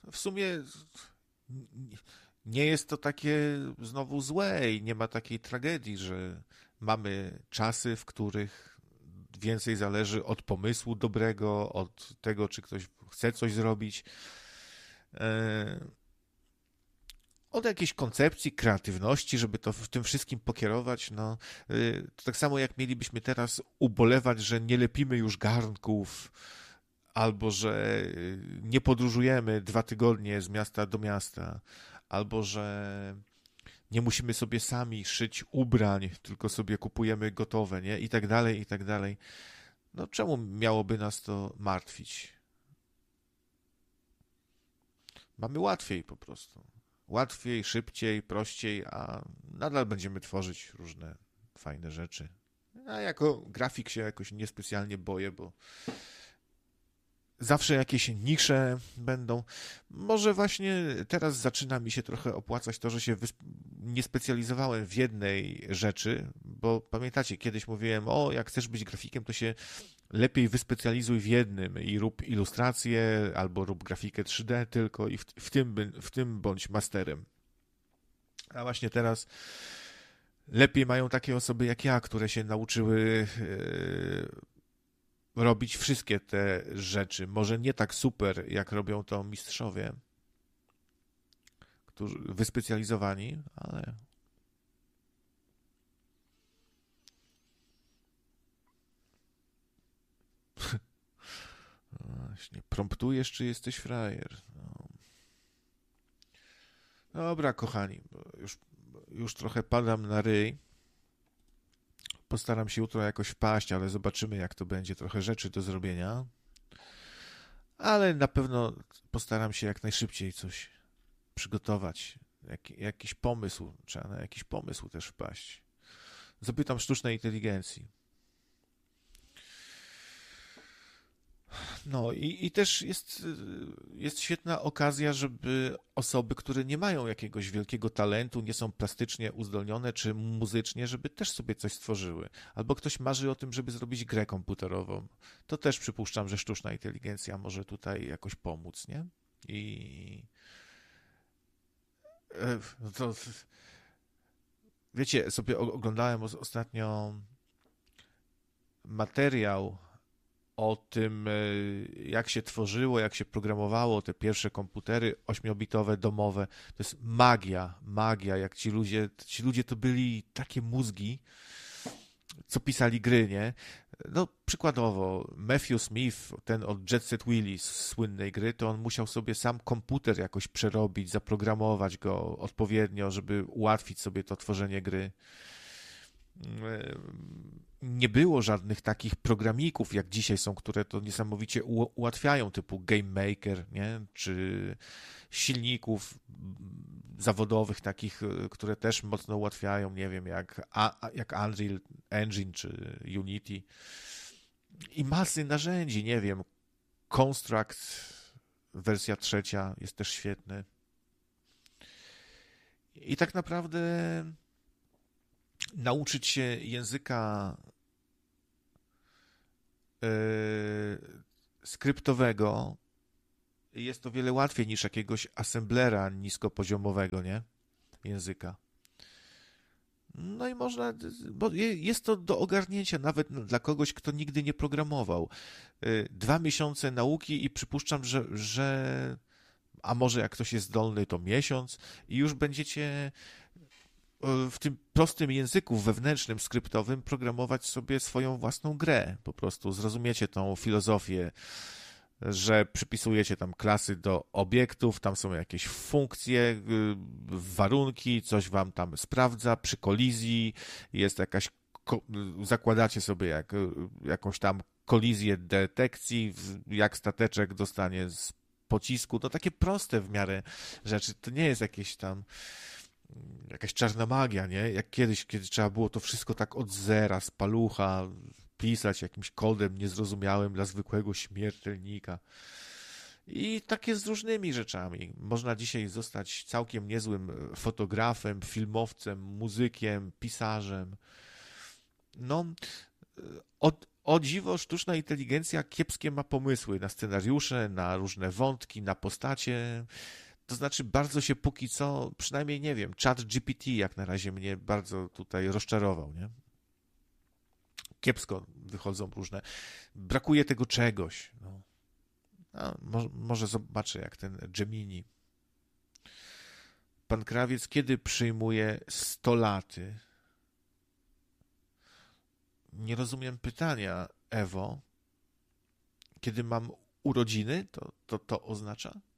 w sumie nie jest to takie znowu złe i nie ma takiej tragedii, że mamy czasy, w których więcej zależy od pomysłu dobrego, od tego, czy ktoś chce coś zrobić, od jakiejś koncepcji, kreatywności, żeby to w tym wszystkim pokierować. No, to tak samo jak mielibyśmy teraz ubolewać, że nie lepimy już garnków, albo że nie podróżujemy 2 tygodnie z miasta do miasta, albo że nie musimy sobie sami szyć ubrań, tylko sobie kupujemy gotowe, nie? I tak dalej, i tak dalej. No czemu miałoby nas to martwić? Mamy łatwiej po prostu. Łatwiej, szybciej, prościej, a nadal będziemy tworzyć różne fajne rzeczy. A jako grafik się jakoś niespecjalnie boję, bo zawsze jakieś nisze będą. Może właśnie teraz zaczyna mi się trochę opłacać to, że się nie specjalizowałem w jednej rzeczy, bo pamiętacie, kiedyś mówiłem, jak chcesz być grafikiem, to się lepiej wyspecjalizuj w jednym i rób ilustrację, albo rób grafikę 3D tylko i w tym bądź masterem. A właśnie teraz lepiej mają takie osoby jak ja, które się nauczyły robić wszystkie te rzeczy. Może nie tak super, jak robią to mistrzowie, którzy wyspecjalizowani, ale właśnie, promptujesz, czy jesteś frajer? No. Dobra, kochani, już trochę padam na ryj. Postaram się jutro jakoś wpaść, ale zobaczymy, jak to będzie. Trochę rzeczy do zrobienia. Ale na pewno postaram się jak najszybciej coś przygotować. Jakiś pomysł. Trzeba na jakiś pomysł też wpaść. Zapytam sztucznej inteligencji. No i też jest świetna okazja, żeby osoby, które nie mają jakiegoś wielkiego talentu, nie są plastycznie uzdolnione czy muzycznie, żeby też sobie coś stworzyły. Albo ktoś marzy o tym, żeby zrobić grę komputerową. To też przypuszczam, że sztuczna inteligencja może tutaj jakoś pomóc, nie? I no to wiecie, sobie oglądałem ostatnio materiał o tym, jak się tworzyło, jak się programowało te pierwsze komputery 8-bitowe, domowe. To jest magia, magia, jak ci ludzie to byli takie mózgi, co pisali gry, nie? No, przykładowo, Matthew Smith, ten od Jet Set Willy, słynnej gry, to on musiał sobie sam komputer jakoś przerobić, zaprogramować go odpowiednio, żeby ułatwić sobie to tworzenie gry. Nie było żadnych takich programików, jak dzisiaj są, które to niesamowicie ułatwiają, typu Game Maker, nie? Czy silników zawodowych takich, które też mocno ułatwiają, nie wiem, jak Unreal Engine czy Unity. I masy narzędzi, nie wiem, Construct wersja 3 jest też świetny. I tak naprawdę nauczyć się języka skryptowego jest o wiele łatwiej niż jakiegoś assemblera niskopoziomowego, nie? Języka. No i można, bo jest to do ogarnięcia nawet dla kogoś, kto nigdy nie programował. 2 miesiące nauki i przypuszczam, że a może jak ktoś jest zdolny, to miesiąc i już będziecie w tym prostym języku wewnętrznym, skryptowym programować sobie swoją własną grę. Po prostu zrozumiecie tą filozofię, że przypisujecie tam klasy do obiektów, tam są jakieś funkcje, warunki, coś wam tam sprawdza przy kolizji, jest jakaś, zakładacie sobie jakąś tam kolizję detekcji, jak stateczek dostanie z pocisku, to takie proste w miarę rzeczy, to nie jest jakieś tam jakaś czarna magia, nie? Jak kiedyś, kiedy trzeba było to wszystko tak od zera, z palucha, pisać jakimś kodem niezrozumiałym dla zwykłego śmiertelnika. I tak jest z różnymi rzeczami. Można dzisiaj zostać całkiem niezłym fotografem, filmowcem, muzykiem, pisarzem. No, O dziwo, sztuczna inteligencja kiepskie ma pomysły na scenariusze, na różne wątki, na postacie. To znaczy bardzo się póki co, przynajmniej nie wiem, ChatGPT jak na razie mnie bardzo tutaj rozczarował, nie? Kiepsko wychodzą różne. Brakuje tego czegoś. No. A, może zobaczę jak ten Gemini. Pan Krawiec kiedy przyjmuje 100 laty? Nie rozumiem pytania, Ewo. Kiedy mam urodziny, to oznacza?